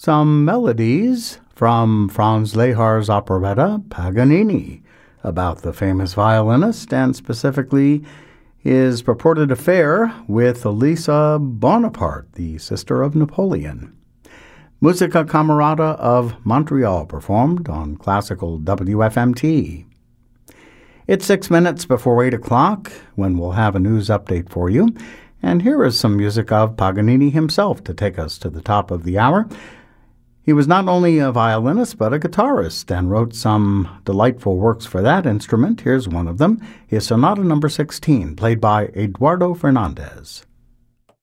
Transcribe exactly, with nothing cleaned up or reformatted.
some melodies from Franz Lehar's operetta Paganini, about the famous violinist and specifically his purported affair with Elisa Bonaparte, the sister of Napoleon. Musica Camerata of Montreal performed on classical W F M T. It's six minutes before eight o'clock when we'll have a news update for you. And here is some music of Paganini himself to take us to the top of the hour. He was not only a violinist but a guitarist and wrote some delightful works for that instrument. Here's one of them, his Sonata number sixteen, played by Eduardo Fernandez.